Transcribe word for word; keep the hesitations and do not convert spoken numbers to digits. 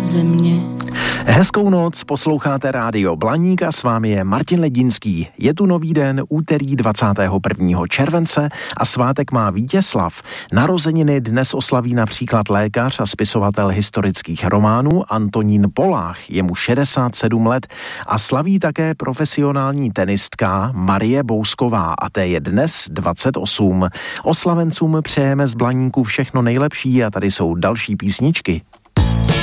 země. Hezkou noc, posloucháte Rádio Blaník a s vámi je Martin Ledinský. Je tu nový den, úterý dvacátého prvního července a svátek má Vítězslav. Narozeniny dnes oslaví například lékař a spisovatel historických románů Antonín Polách, je mu šedesát sedm let, a slaví také profesionální tenistka Marie Bousková a té je dnes dvacet osm. Oslavencům přejeme z Blaníku všechno nejlepší a tady jsou další písničky.